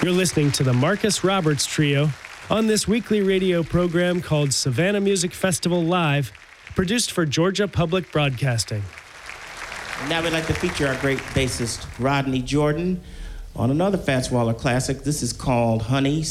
You're listening to the Marcus Roberts Trio on this weekly radio program called Savannah Music Festival Live, produced for Georgia Public Broadcasting. And now we'd like to feature our great bassist, Rodney Jordan, on another Fats Waller classic. This is called Honey